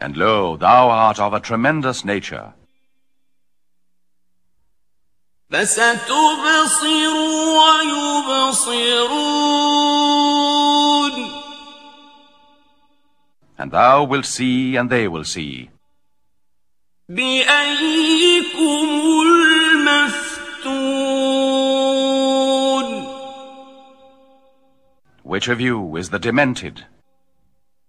And lo, thou art of a tremendous nature. فستبصر ويبصرون. And thou wilt see, and they will see. بأيكم المفتون. Which of you is the demented?